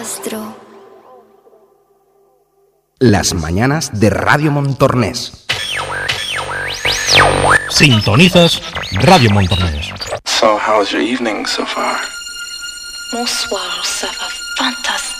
astro. Las mañanas de Radio Montornés. Sintonizas Radio Montornés. So how's your evening so far? Bonsoir, ça va fantastique.